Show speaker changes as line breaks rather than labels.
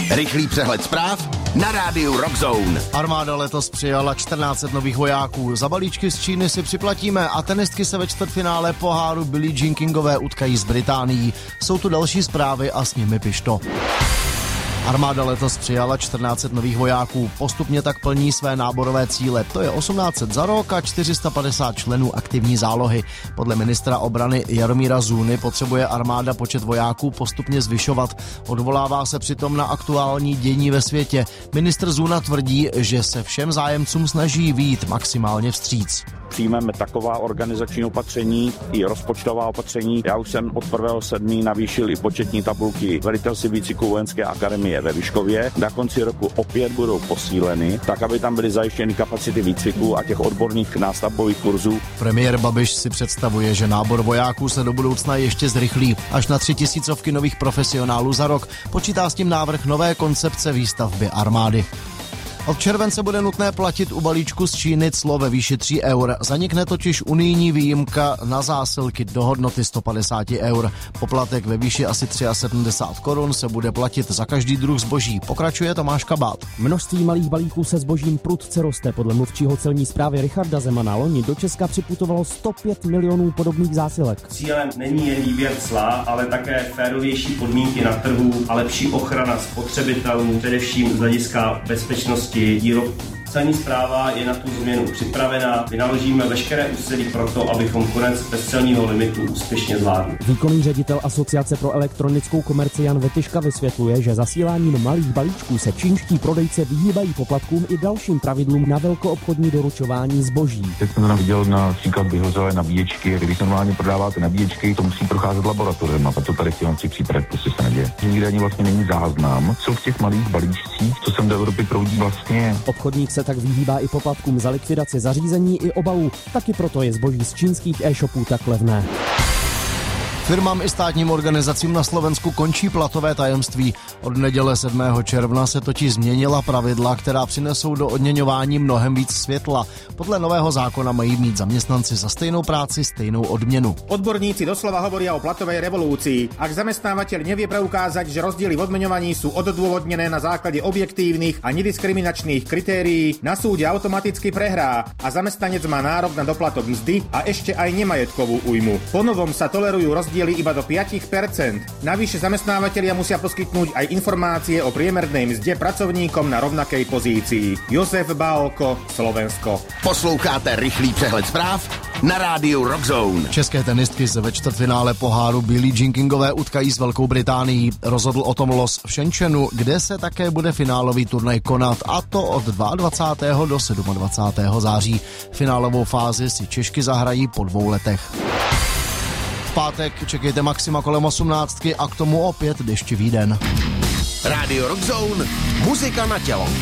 Rychlý přehled zpráv na rádiu Rockzone.
Armáda letos přijala 1400 nových vojáků. Za balíčky z Číny si připlatíme a tenistky se ve čtvrtfinále poháru Billie Jean Kingové utkají s Británií. Jsou tu další zprávy a s nimi Pišto. Armáda letos přijala 1400 nových vojáků, postupně tak plní své náborové cíle. To je 1800 za rok a 450 členů aktivní zálohy. Podle ministra obrany Jaromíra Zůny potřebuje armáda počet vojáků postupně zvyšovat. Odvolává se přitom na aktuální dění ve světě. Ministr Zůna tvrdí, že se všem zájemcům snaží vyjít maximálně vstříc.
Přijmeme taková organizační opatření i rozpočtová opatření. Já už jsem od 1.7. navýšil i početní tabulky velitelství výcviku vojenské akademie ve Vyškově. Na konci roku opět budou posíleny, tak aby tam byly zajištěny kapacity výcviku a těch odborných nástavbových kurzů.
Premiér Babiš si představuje, že nábor vojáků se do budoucna ještě zrychlí až na 3000 nových profesionálů za rok. Počítá s tím návrh nové koncepce výstavby armády. Od července bude nutné platit u balíčku z Číny clo ve výši 3 eur. Zanikne totiž unijní výjimka na zásilky do hodnoty 150 eur. Poplatek ve výši asi 73 korun se bude platit za každý druh zboží. Pokračuje Tomáš Kabát.
Množství malých balíků se zbožím prudce roste. Podle mluvčího celní správy Richarda Zemana loni do Česka připutovalo 105 milionů podobných zásilek.
Cílem není jen výběr cla, ale také férovější podmínky na trhu a lepší ochrana spotřebitelů, především z hlediska bezpečnosti výrobků. Celní správa je na tu změnu připravena. Vynaložíme veškeré úsilí pro to, abychom konec bezcelního limitu úspěšně zvládli.
Výkonný ředitel Asociace pro elektronickou komerci Jan Vetyška vysvětluje, že zasíláním malých balíčků se čínští prodejce vyhýbají poplatkům i dalším pravidlům na velkoobchodní doručování zboží.
Teď jsem to viděl například vyhořelé nabíječky. Když normálně prodáváte nabíječky, to musí procházet laboratoriem, a to tady v těch případech prostě se neděje. Nikde ani vlastně není záznam, co v těch malých balíčcích, co sem do Evropy proudí vlastně.
Obchodník se tak vyhýbá i poplatkům za likvidaci zařízení i obalů. Taky proto je zboží z čínských e-shopů tak levné.
Firmám i státním organizacím na Slovensku končí platové tajemství. Od neděle 7. června se totiž změnila pravidla, která přinesou do odměňování mnohem víc světla. Podle nového zákona mají mít zaměstnanci za stejnou práci stejnou odměnu.
Odborníci doslova hovoria o platovej revolúcii. Ak zamestnávateľ nevie preukázať, že rozdiely v odmeňovaní sú odôvodnené na základe objektívnych a nediskriminačných kritérií, na súde automaticky prehrá a zamestnanec má nárok na doplatok mzdy a ešte aj nemajetkovú újmu. Ponovom sa tolerujú rozdiely iba do 5%. Navyše zamestnávateľia musia poskytnúť aj informácie o priemernej mzde pracovníkom na rovnakej pozícii. Josef Bálko, Slovensko.
Posloucháte rychlý přehled zpráv na rádiu Rockzone.
České tenistky se ve čtvrtfinále poháru Billie Jean Kingové utkají s Velkou Británií. Rozhodl o tom los v Shenzhenu, kde se také bude finálový turnaj konat, a to od 22. do 27. září. Finálovou fázi si Češky zahrají po 2 letech. V pátek čekejte maxima kolem 18 a k tomu opět deštivý den.
Rádio Rockzone, muzika na tělo.